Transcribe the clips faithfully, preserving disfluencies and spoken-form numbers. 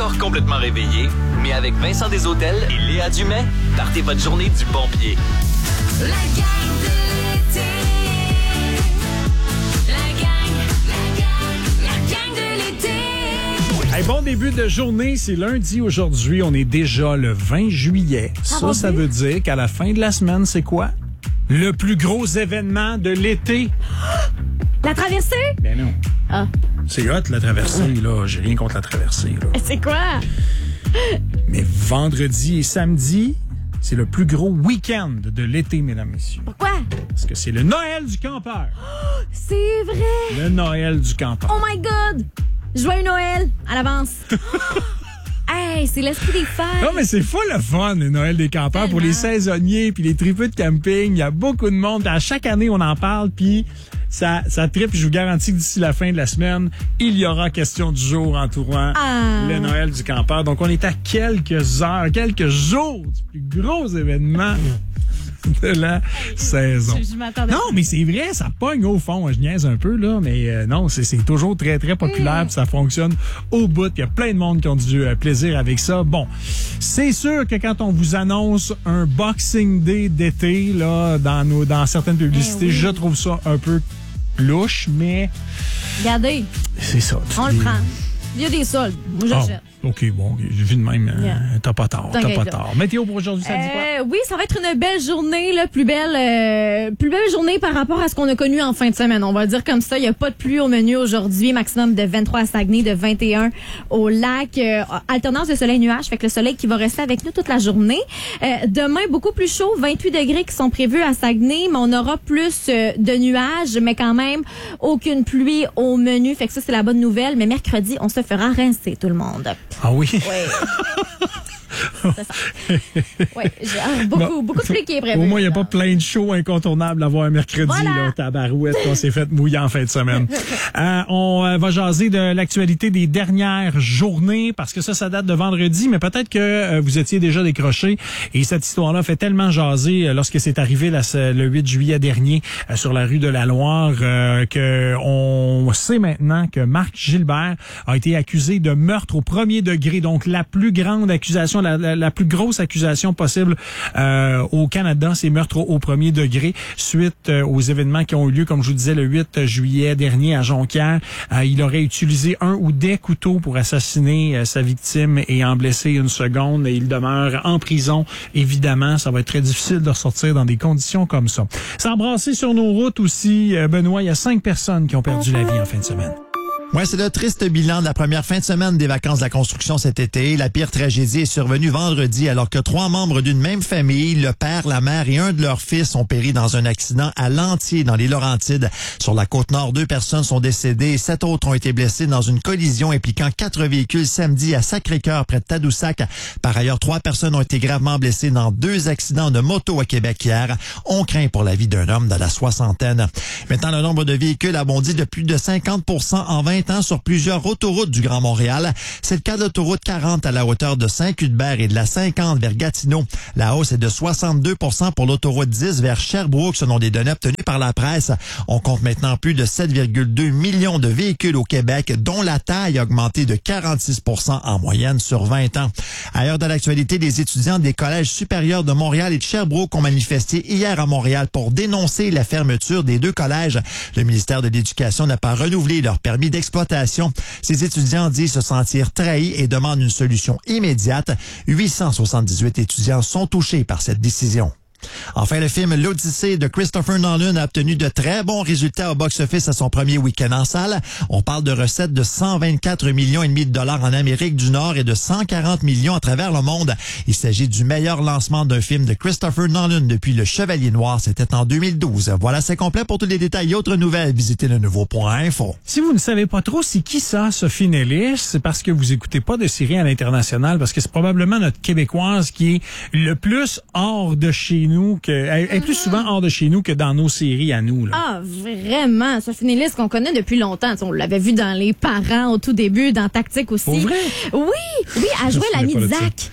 encore complètement réveillé, mais avec Vincent Deshôtels et Léa Dumais, partez votre journée du bon pied. La gang de l'été. La gang, la gang, la gang de l'été. Hey, bon début de journée, c'est lundi aujourd'hui. On est déjà le vingt juillet. Ça, ça, ça veut dire qu'à la fin de la semaine, c'est quoi? Le plus gros événement de l'été. La traversée? Ben non. Ah. C'est hot, la traversée, là. J'ai rien contre la traversée, là. C'est quoi? Mais vendredi et samedi, c'est le plus gros week-end de l'été, mesdames, messieurs. Pourquoi? Parce que c'est le Noël du campeur. C'est vrai! Le Noël du campeur. Oh my God! Joyeux Noël à l'avance. Hey, c'est l'esprit des fêtes. Non, mais c'est fou le fun, le Noël des campeurs. Tellement. Pour les saisonniers puis les tripeux de camping. Il y a beaucoup de monde. À chaque année, on en parle, puis ça, ça tripe. Je vous garantis que d'ici la fin de la semaine, il y aura question du jour entourant Ah. le Noël du campeur. Donc, on est à quelques heures, quelques jours du plus gros événement de la saison. Je, je m'attendais. Non, mais c'est vrai, ça pogne au fond. Je niaise un peu, là, mais euh, non, c'est, c'est toujours très, très populaire, Mm. puis ça fonctionne au bout. Il y a plein de monde qui ont du euh, plaisir avec ça. Bon, c'est sûr que quand on vous annonce un Boxing Day d'été, là, dans nos, dans certaines publicités, Eh oui. je trouve ça un peu louche, mais Regardez, c'est ça. on le prend. Il y a des soldes. Moi, Ah, j'achète. OK, bon, j'ai vu de même. euh, Yeah. T'as pas tort, t'as T'inquiète pas là. tort. Météo pour aujourd'hui, ça dit quoi? Euh, oui, ça va être une belle journée, là, plus belle, euh, plus belle journée par rapport à ce qu'on a connu en fin de semaine. On va le dire comme ça. Il n'y a pas de pluie au menu aujourd'hui. Maximum de vingt-trois à Saguenay, de vingt et un au lac. Euh, alternance de soleil-nuage, fait que le soleil qui va rester avec nous toute la journée. Euh, demain, beaucoup plus chaud, vingt-huit degrés qui sont prévus à Saguenay, mais on aura plus euh, de nuages, mais quand même aucune pluie au menu. Fait que ça, c'est la bonne nouvelle. Mais mercredi, on se fera rincer tout le monde. Ah oui? Oui. C'est ça. Oui, j'ai ah, beaucoup, Bon. beaucoup de pluie qui est prévu. Au moins, il n'y a là. pas plein de shows incontournables à voir un mercredi, Voilà. là, tabarouette, qu'on s'est fait mouiller en fin de semaine. euh, on euh, va jaser de l'actualité des dernières journées, parce que ça, ça date de vendredi, mais peut-être que euh, vous étiez déjà décroché, et cette histoire-là fait tellement jaser euh, lorsque c'est arrivé là, le huit juillet dernier euh, sur la rue de la Loire, euh, que on sait maintenant que Marc Gilbert a été accusé de meurtre au premier degré, donc la plus grande accusation, la, la, la plus grosse accusation possible euh, au Canada, c'est meurtre au, au premier degré, suite euh, aux événements qui ont eu lieu, comme je vous disais, le huit juillet dernier à Jonquière. Euh, il aurait utilisé un ou des couteaux pour assassiner euh, sa victime et en blesser une seconde, et il demeure en prison. Évidemment, ça va être très difficile de ressortir dans des conditions comme ça. S'embrasser sur nos routes aussi, euh, Benoît, il y a cinq personnes qui ont perdu la vie en fin de semaine. Ouais, c'est le triste bilan de la première fin de semaine des vacances de la construction cet été. La pire tragédie est survenue vendredi alors que trois membres d'une même famille, le père, la mère et un de leurs fils, ont péri dans un accident à Lantier, dans les Laurentides. Sur la Côte-Nord, deux personnes sont décédées et sept autres ont été blessées dans une collision impliquant quatre véhicules samedi à Sacré-Cœur, près de Tadoussac. Par ailleurs, trois personnes ont été gravement blessées dans deux accidents de moto à Québec hier. On craint pour la vie d'un homme de la soixantaine. Maintenant, le nombre de véhicules a bondi de plus de cinquante pour cent en vingt ans sur plusieurs autoroutes du Grand Montréal. C'est le cas de l'autoroute quarante à la hauteur de Saint-Cuthbert et de la cinquante vers Gatineau. La hausse est de soixante-deux pour cent pour l'autoroute dix vers Sherbrooke, selon des données obtenues par la presse. On compte maintenant plus de sept virgule deux millions de véhicules au Québec, dont la taille a augmenté de quarante-six pour cent en moyenne sur vingt ans. Ailleurs de l'actualité, les étudiants des collèges supérieurs de Montréal et de Sherbrooke ont manifesté hier à Montréal pour dénoncer la fermeture des deux collèges. Le ministère de l'Éducation n'a pas renouvelé leur permis d'exploitation. Ces étudiants disent se sentir trahis et demandent une solution immédiate. huit cent soixante-dix-huit étudiants sont touchés par cette décision. Enfin, le film L'Odyssée de Christopher Nolan a obtenu de très bons résultats au box-office à son premier week-end en salle. On parle de recettes de cent vingt-quatre millions et demi de dollars en Amérique du Nord et de cent quarante millions à travers le monde. Il s'agit du meilleur lancement d'un film de Christopher Nolan depuis Le Chevalier Noir. C'était en deux mille douze. Voilà, c'est complet. Pour tous les détails et autres nouvelles, visitez le nouveau point info. Si vous ne savez pas trop c'est qui ça, Sophie Nellis, c'est parce que vous écoutez pas de séries à l'international, parce que c'est probablement notre Québécoise qui est le plus hors de chez nous, que, elle est plus souvent hors de chez nous que dans nos séries à nous, là. Ah, vraiment. Sophie Nellis qu'on connaît depuis longtemps. T'sais, on l'avait vu dans Les Parents au tout début, dans Tactique aussi. Pour vrai? Oui, oui, elle Je jouait me l'amie souviens de pas de Zach.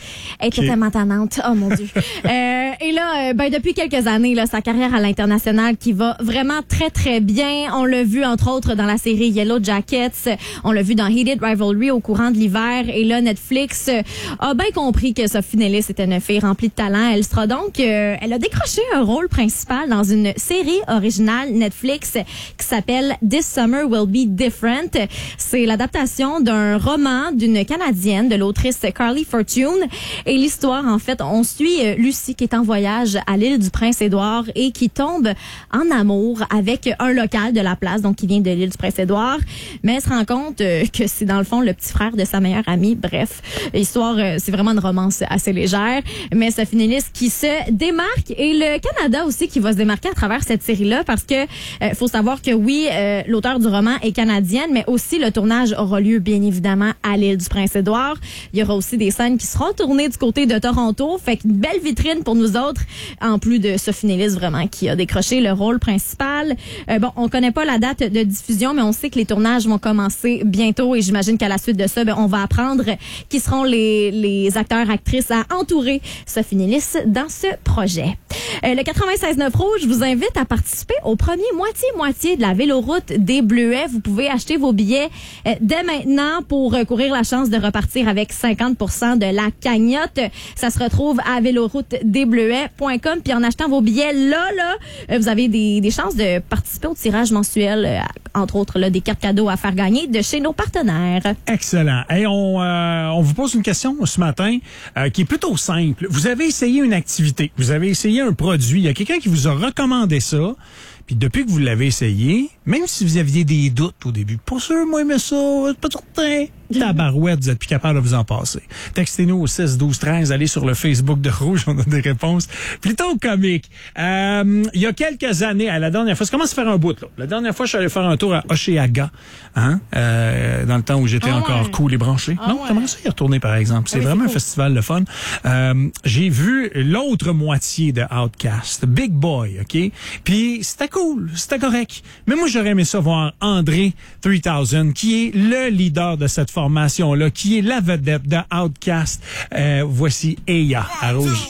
Elle était tellement tannante. Oh mon Dieu. euh, et là, euh, ben, depuis quelques années, là, sa carrière à l'international qui va vraiment très, très bien. On l'a vu, entre autres, dans la série Yellow Jackets. On l'a vu dans Heated Rivalry au courant de l'hiver. Et là, Netflix euh, a bien compris que Sophie Nellis était une fille remplie de talent. Elle sera donc, euh, elle a décroché un rôle principal dans une série originale Netflix qui s'appelle This Summer Will Be Different. C'est l'adaptation d'un roman d'une Canadienne, de l'autrice Carly Fortune. Et l'histoire, en fait, on suit euh, Lucie qui est en voyage à l'île du Prince-Édouard et qui tombe en amour avec un local de la place, donc qui vient de l'île du Prince-Édouard. Mais elle se rend compte euh, que c'est dans le fond le petit frère de sa meilleure amie. Bref, l'histoire, euh, c'est vraiment une romance assez légère. Mais Sophie Nellis qui se démarque et le Canada aussi qui va se démarquer à travers cette série-là parce que euh, faut savoir que oui, euh, l'auteur du roman est canadienne, mais aussi le tournage aura lieu bien évidemment à l'île du Prince-Édouard. Il y aura aussi des scènes qui seront tournées du côté de Toronto. Fait qu'une belle vitrine pour nous autres, en plus de Sophie Nellis vraiment qui a décroché le rôle principal. Euh, bon, on connaît pas la date de diffusion, mais on sait que les tournages vont commencer bientôt et j'imagine qu'à la suite de ça, ben, on va apprendre qui seront les, les acteurs, actrices à entourer Sophie Nellis dans ce projet. Euh, le quatre-vingt-seize neuf Rouge vous invite à participer au premier moitié-moitié de la véloroute des Bleuets. Vous pouvez acheter vos billets euh, dès maintenant pour euh, courir la chance de repartir avec cinquante pour cent de la cagnotte. Ça se retrouve à véloroute des bleuets point com. Puis en achetant vos billets là, là, euh, vous avez des, des chances de participer au tirage mensuel, euh, entre autres là, des cartes cadeaux à faire gagner de chez nos partenaires. Excellent. Et on, euh, on vous pose une question ce matin euh, qui est plutôt simple. Vous avez essayé une activité, vous avez essayé un produit, il y a quelqu'un qui vous a recommandé ça, puis depuis que vous l'avez essayé, même si vous aviez des doutes au début, pas sûr, moi, mais ça, c'est pas certain. Tabarouette, vous êtes plus capable de vous en passer. Textez-nous au six douze treize, allez sur le Facebook de Rouge, on a des réponses plutôt comiques. Euh, il y a quelques années, à la dernière fois, ça commence à faire un bout, là. La dernière fois, je suis allé faire un tour à Hochelaga, hein, euh, dans le temps où j'étais ah encore ouais. cool et branché. Ah non, ouais. j'aimerais ça y retourner, par exemple. C'est Ah oui, vraiment c'est un cool. festival de fun. Euh, j'ai vu l'autre moitié de Outkast, Big Boy, OK? Puis c'était cool, c'était correct. Mais moi, j'aurais aimé ça voir André trois mille, qui est le leader de cette formation-là, qui est la vedette de Outkast. Euh, voici Eya à Rouge.